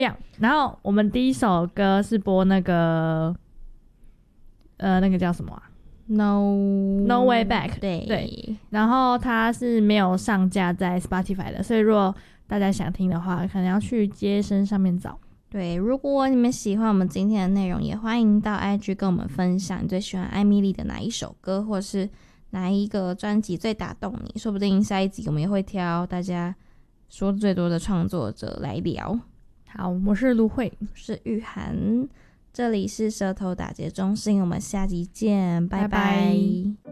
然后我们第一首歌是播那个那个叫什么啊？No Way Back。 对，然后它是没有上架在 Spotify 的，所以如果大家想听的话，可能要去街声上面找。 对，如果你们喜欢我们今天的内容，也欢迎到 IG 跟我们分享你最喜欢艾米丽的哪一首歌，或是哪一个专辑最打动你，说不定下一集我们也会挑大家说最多的创作者来聊。 好，我是芦荟， 是玉涵，这里是舌头打结中心，我们下集见，拜拜。